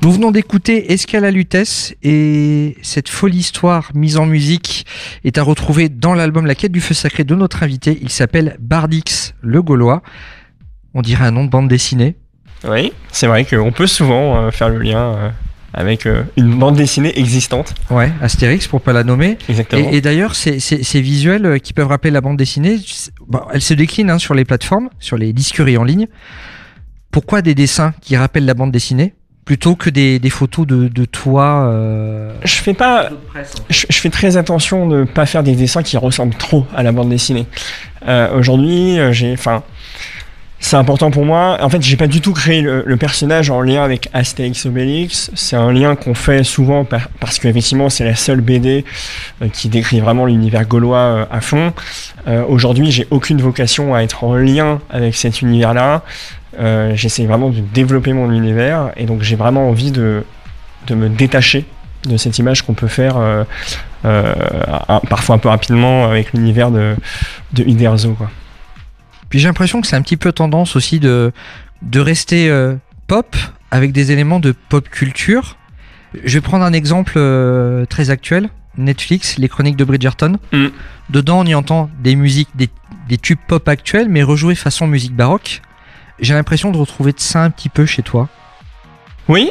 Nous venons d'écouter Escale à Lutèce et cette folle histoire mise en musique est à retrouver dans l'album La Quête du Feu Sacré de notre invité. Il s'appelle Bardix le Gaulois. On dirait un nom de bande dessinée. Oui, c'est vrai qu'on peut souvent faire le lien avec une bande dessinée existante. Ouais, Astérix pour pas la nommer. Exactement. Et d'ailleurs, ces visuels qui peuvent rappeler la bande dessinée, elles se déclinent sur les plateformes, sur les disqueries en ligne. Pourquoi des dessins qui rappellent la bande dessinée plutôt que des photos de toi Je fais très attention de ne pas faire des dessins qui ressemblent trop à la bande dessinée. Aujourd'hui, c'est important pour moi. En fait, j'ai pas du tout créé le personnage en lien avec Astérix Obélix. C'est un lien qu'on fait souvent parce qu'effectivement, c'est la seule BD qui décrit vraiment l'univers gaulois à fond. Aujourd'hui, j'ai aucune vocation à être en lien avec cet univers-là. J'essaie vraiment de développer mon univers et donc j'ai vraiment envie de me détacher de cette image qu'on peut faire parfois un peu rapidement avec l'univers de Uderzo, quoi. Puis j'ai l'impression que c'est un petit peu tendance aussi de rester pop avec des éléments de pop culture. Je vais prendre un exemple très actuel. Netflix, les chroniques de Bridgerton. Dedans, on y entend des musiques, des tubes pop actuels, mais rejoués façon musique baroque. J'ai l'impression de retrouver ça un petit peu chez toi. Oui,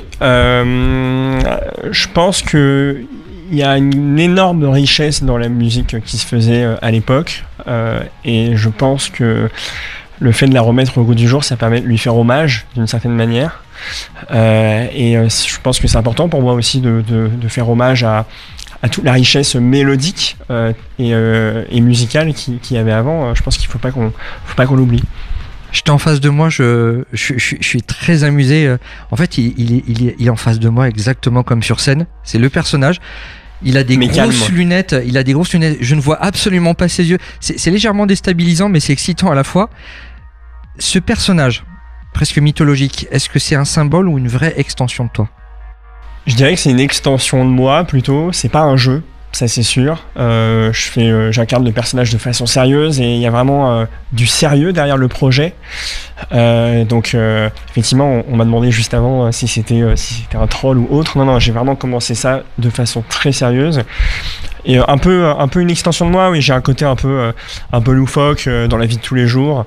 je pense que il y a une énorme richesse dans la musique qui se faisait à l'époque, et je pense que le fait de la remettre au goût du jour, ça permet de lui faire hommage d'une certaine manière. Je pense que c'est important pour moi aussi de faire hommage à toute la richesse mélodique et musicale qu'il y avait avant. Je pense qu'il faut pas qu'on l'oublie. J'étais en face de moi, je suis très amusé. En fait, il est en face de moi exactement comme sur scène. C'est le personnage. Il a des grosses lunettes. Je ne vois absolument pas ses yeux. C'est légèrement déstabilisant, mais c'est excitant à la fois. Ce personnage, presque mythologique, est-ce que c'est un symbole ou une vraie extension de toi ? Je dirais que c'est une extension de moi plutôt. C'est pas un jeu. Ça c'est sûr. J'incarne le personnage de façon sérieuse et il y a vraiment du sérieux derrière le projet. Effectivement, on m'a demandé juste avant si c'était un troll ou autre. Non, j'ai vraiment commencé ça de façon très sérieuse. Et un peu une extension de moi. Oui, j'ai un côté un peu loufoque dans la vie de tous les jours,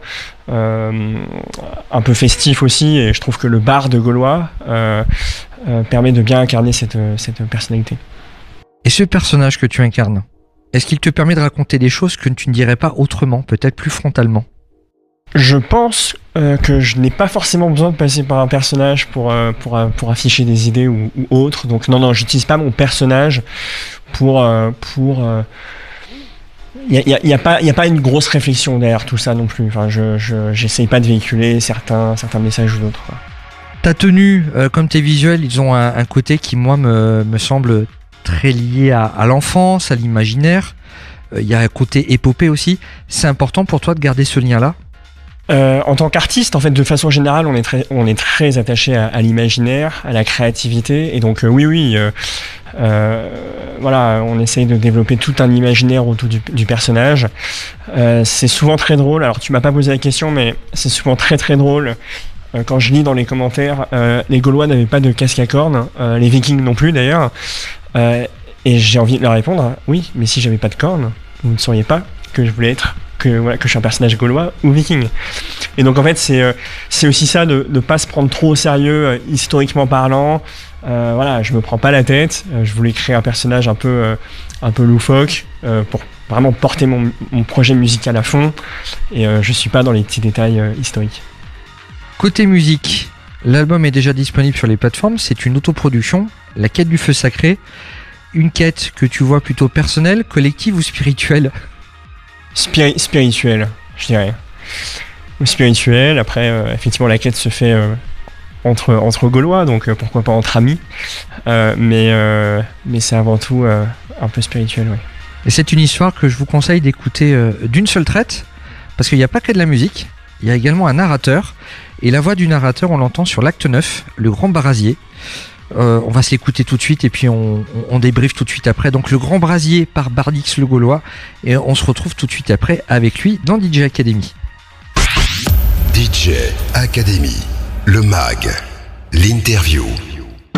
un peu festif aussi. Et je trouve que le barde gaulois permet de bien incarner cette personnalité. Et ce personnage que tu incarnes, est-ce qu'il te permet de raconter des choses que tu ne dirais pas autrement, peut-être plus frontalement ? Je pense que je n'ai pas forcément besoin de passer par un personnage pour afficher des idées ou autre. Donc non, j'utilise pas mon personnage pour il y a pas une grosse réflexion derrière tout ça non plus. Enfin, j'essaye pas de véhiculer certains messages ou d'autres, quoi. Ta tenue, comme tes visuels, ils ont un côté qui moi me semble très lié à l'enfance, à l'imaginaire. Il y a un côté épopée aussi. C'est important pour toi de garder ce lien-là ? En tant qu'artiste, en fait, de façon générale, on est très attaché à l'imaginaire, à la créativité, et donc oui, on essaye de développer tout un imaginaire autour du personnage. C'est souvent très drôle. Alors, tu m'as pas posé la question, mais c'est souvent très très drôle. Quand je lis dans les commentaires, les Gaulois n'avaient pas de casque à cornes, les Vikings non plus d'ailleurs. Et j'ai envie de leur répondre, oui, mais si j'avais pas de cornes, vous ne sauriez pas que je voulais être, que je suis un personnage gaulois ou viking. Et donc en fait, c'est aussi ça de ne pas se prendre trop au sérieux, historiquement parlant. Je me prends pas la tête. Je voulais créer un personnage un peu loufoque pour vraiment porter mon projet musical à fond. Et je suis pas dans les petits détails historiques. Côté musique, l'album est déjà disponible sur les plateformes. C'est une autoproduction, La Quête du Feu Sacré. Une quête que tu vois plutôt personnelle, collective ou spirituelle ? Spirituelle, je dirais. Ou spirituelle. Après, effectivement, la quête se fait entre Gaulois, donc pourquoi pas entre amis. Mais c'est avant tout un peu spirituel, oui. Et c'est une histoire que je vous conseille d'écouter d'une seule traite, parce qu'il n'y a pas que de la musique, il y a également un narrateur. Et la voix du narrateur, on l'entend sur l'acte 9, Le Grand Brasier. On va se l'écouter tout de suite et puis on débriefe tout de suite après. Donc Le Grand Brasier par Bardix le Gaulois. Et on se retrouve tout de suite après avec lui dans DJ Academy. DJ Academy, le mag, l'interview.